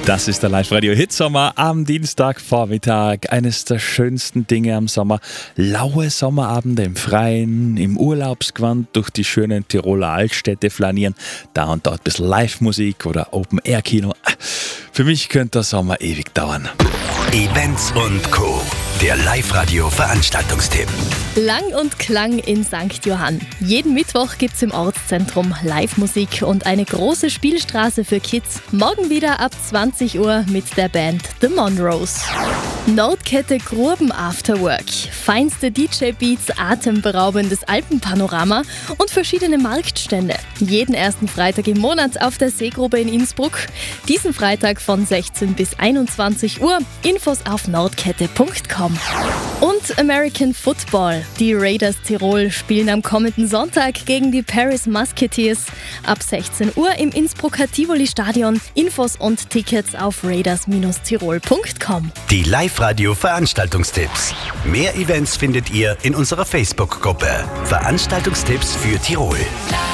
Das ist der Live-Radio-Hit-Sommer am Dienstagvormittag. Eines der schönsten Dinge am Sommer. Laue Sommerabende im Freien, im Urlaubsgewand durch die schönen Tiroler Altstädte flanieren. Da und dort ein bisschen Live-Musik oder Open-Air-Kino. Für mich könnte der Sommer ewig dauern. Events und Co. Der Live-Radio-Veranstaltungstipp. Lang und Klang in St. Johann. Jeden Mittwoch gibt's im Ortszentrum Live-Musik und eine große Spielstraße für Kids. Morgen wieder ab 20 Uhr mit der Band The Monroes. Nordkette Gruben Afterwork. Feinste DJ-Beats, atemberaubendes Alpenpanorama und verschiedene Marktstände. Jeden ersten Freitag im Monat auf der Seegrube in Innsbruck. Diesen Freitag von 16 bis 21 Uhr. Infos auf nordkette.com. Und American Football. Die Raiders Tirol spielen am kommenden Sonntag gegen die Paris Musketeers. Ab 16 Uhr im Innsbrucker Tivoli-Stadion. Infos und Tickets auf raiders-tirol.com. Die Live-Radio-Veranstaltungstipps. Mehr Events findet ihr in unserer Facebook-Gruppe. Veranstaltungstipps für Tirol.